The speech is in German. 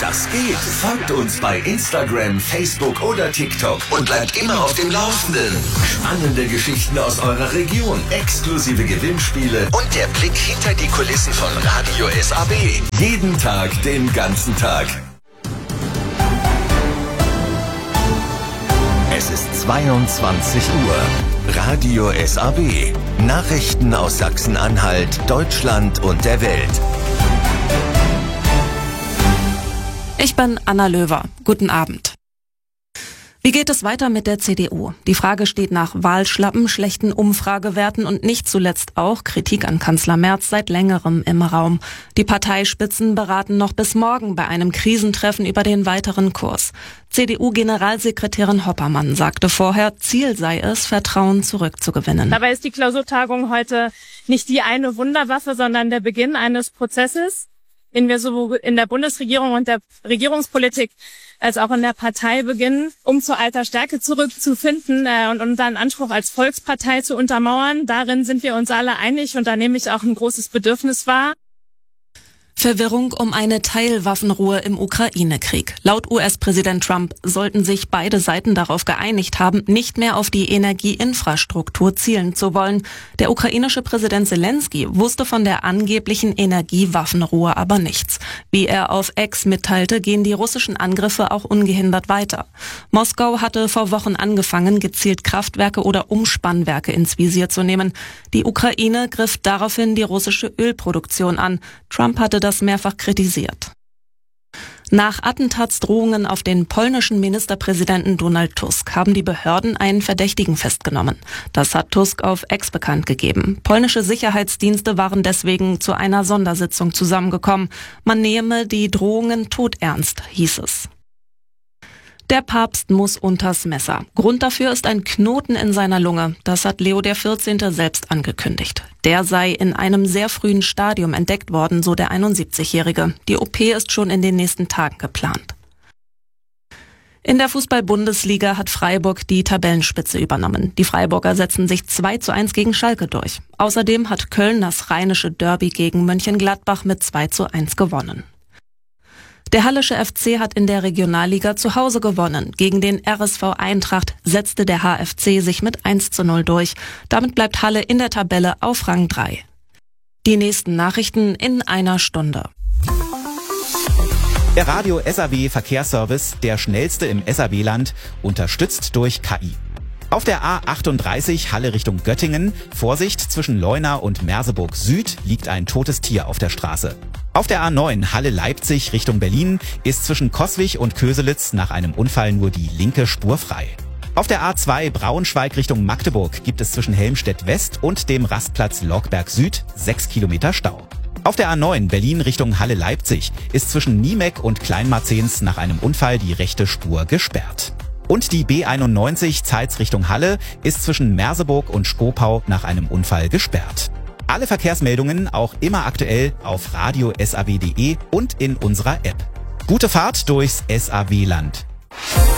Das geht. Folgt uns bei Instagram, Facebook oder TikTok und bleibt immer auf dem Laufenden. Spannende Geschichten aus eurer Region, exklusive Gewinnspiele und der Blick hinter die Kulissen von Radio SAB. Jeden Tag, den ganzen Tag. Es ist 22 Uhr. Radio SAB. Nachrichten aus Sachsen-Anhalt, Deutschland und der Welt. Ich bin Anna Löwer. Guten Abend. Wie geht es weiter mit der CDU? Die Frage steht nach Wahlschlappen, schlechten Umfragewerten und nicht zuletzt auch Kritik an Kanzler Merz seit längerem im Raum. Die Parteispitzen beraten noch bis morgen bei einem Krisentreffen über den weiteren Kurs. CDU-Generalsekretärin Hoppermann sagte vorher, Ziel sei es, Vertrauen zurückzugewinnen. Dabei ist die Klausurtagung heute nicht die eine Wunderwaffe, sondern der Beginn eines Prozesses, den wir sowohl in der Bundesregierung und der Regierungspolitik als auch in der Partei beginnen, um zur alter Stärke zurückzufinden und unseren Anspruch als Volkspartei zu untermauern. Darin sind wir uns alle einig und da nehme ich auch ein großes Bedürfnis wahr. Verwirrung um eine Teilwaffenruhe im Ukraine-Krieg. Laut US-Präsident Trump sollten sich beide Seiten darauf geeinigt haben, nicht mehr auf die Energieinfrastruktur zielen zu wollen. Der ukrainische Präsident Zelensky wusste von der angeblichen Energiewaffenruhe aber nichts. Wie er auf X mitteilte, gehen die russischen Angriffe auch ungehindert weiter. Moskau hatte vor Wochen angefangen, gezielt Kraftwerke oder Umspannwerke ins Visier zu nehmen. Die Ukraine griff daraufhin die russische Ölproduktion an. Trump hatte das mehrfach kritisiert. Nach Attentatsdrohungen auf den polnischen Ministerpräsidenten Donald Tusk haben die Behörden einen Verdächtigen festgenommen. Das hat Tusk auf X bekannt gegeben. Polnische Sicherheitsdienste waren deswegen zu einer Sondersitzung zusammengekommen. Man nehme die Drohungen todernst, hieß es. Der Papst muss unters Messer. Grund dafür ist ein Knoten in seiner Lunge. Das hat Leo XIV. Selbst angekündigt. Der sei in einem sehr frühen Stadium entdeckt worden, so der 71-Jährige. Die OP ist schon in den nächsten Tagen geplant. In der Fußball-Bundesliga hat Freiburg die Tabellenspitze übernommen. Die Freiburger setzen sich 2:1 gegen Schalke durch. Außerdem hat Köln das rheinische Derby gegen Mönchengladbach mit 2:1 gewonnen. Der Hallische FC hat in der Regionalliga zu Hause gewonnen. Gegen den RSV Eintracht setzte der HFC sich mit 1:0 durch. Damit bleibt Halle in der Tabelle auf Rang 3. Die nächsten Nachrichten in einer Stunde. Der Radio SAB Verkehrsservice, der schnellste im SAB-Land, unterstützt durch KI. Auf der A38 Halle Richtung Göttingen, Vorsicht, zwischen Leuna und Merseburg Süd liegt ein totes Tier auf der Straße. Auf der A9 Halle Leipzig Richtung Berlin ist zwischen Coswig und Köselitz nach einem Unfall nur die linke Spur frei. Auf der A2 Braunschweig Richtung Magdeburg gibt es zwischen Helmstedt West und dem Rastplatz Logberg Süd 6 Kilometer Stau. Auf der A9 Berlin Richtung Halle Leipzig ist zwischen Niemeck und Kleinmarzens nach einem Unfall die rechte Spur gesperrt. Und die B91 Zeitz Richtung Halle ist zwischen Merseburg und Schkopau nach einem Unfall gesperrt. Alle Verkehrsmeldungen auch immer aktuell auf radio.sab.de und in unserer App. Gute Fahrt durchs SAB-Land.